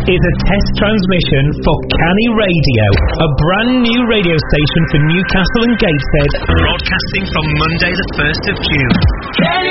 is a test transmission for Canny Radio, a brand new radio station for Newcastle and Gateshead, broadcasting from Monday the 1st of June.